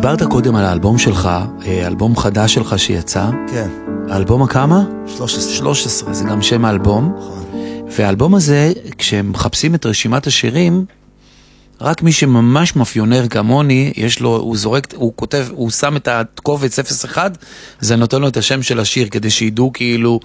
דיברת קודם על האלבום שלך, אלבום חדש שלך שיצא. כן. האלבום הכמה? 13. 13, זה גם שם האלבום. נכון. והאלבום הזה, כשמחפשים את רשימת השירים, רק מי שממש מאפיונר כמוני, יש לו, הוא זורק, הוא כותב, הוא שם את הקובץ 01, זה נותן לו את השם של השיר, כדי שידעו כאילו...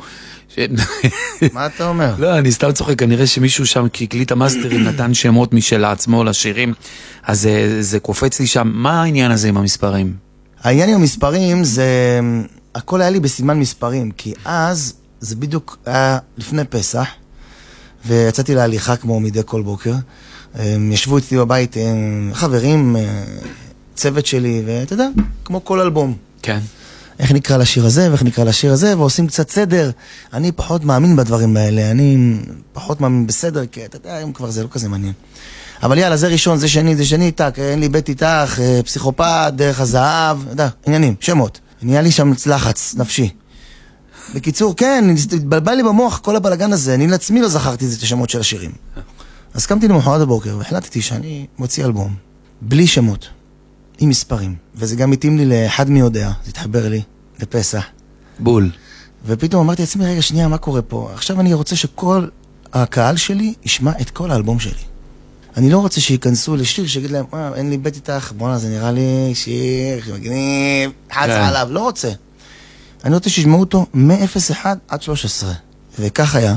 מה אתה אומר? לא, אני סתם צוחק, כנראה שמישהו שם, כי הקליט המאסטרים, נתן שמות משל עצמו לשירים, אז זה קופץ לי שם. מה העניין הזה עם המספרים? העניין עם המספרים זה... הכל היה לי בסימן מספרים, כי אז זה בדיוק היה לפני פסח, ויצאתי להליכה כמו מדי כל בוקר. ישבו אצלי בבית חברים, צוות שלי, ואתה יודע, כמו כל אלבום. כן. איך נקרא לשיר הזה, ואיך נקרא לשיר הזה, ועושים קצת סדר. אני פחות מאמין בדברים האלה, אני פחות מאמין בסדר, כי אתה יודע, היום כבר זה לא כזה מעניין. אבל יאללה, זה ראשון, זה שני, טק, אין לי בית איתך, פסיכופת, דרך הזהב, אתה יודע, עניינים, שמות. נהיה לי שם לחץ נפשי. בקיצור, כן, התבלבל לי במוח כל הבלגן הזה, אני לעצמי לא זכרתי את השמות של השירים. אז קמתי למחרת הבוקר והחלטתי שאני מוציא אלבום, בלי שמות, עם מספרים. וזה גם מתאים לי לאחד מי יודע, זה התחבר לי, לפסח. בול. ופתאום אמרתי לעצמי, רגע, שנייה, מה קורה פה? עכשיו אני רוצה שכל הקהל שלי ישמע את כל האלבום שלי. אני לא רוצה שיכנסו לשיר, שיגיד להם, אין לי בית איתך, בואנה, זה נראה לי שיר, מגניב, חץ עליו, לא רוצה. אני רוצה שישמעו אותו מ-01 עד 13. וכך היה.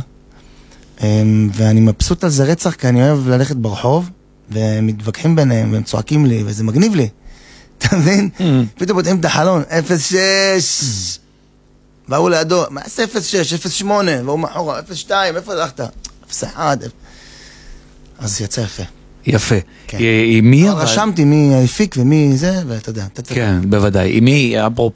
ואני מבסוט על זה רצח, כי אני אוהב ללכת ברחוב, ומתווכחים ביניהם, והם צועקים לי, וזה מגניב לי. אתה מבין? פתאום פותחים את החלון, 06. והוא לידו, מה זה 06, 08, והוא מאחורה, 02, איפה הלכת? 01. אז יצא יפה. יפה. כן. עם מי אבל? רשמתי מי הפיק ומי זה, ואתה יודע. כן, בוודאי. עם מי, אפרופו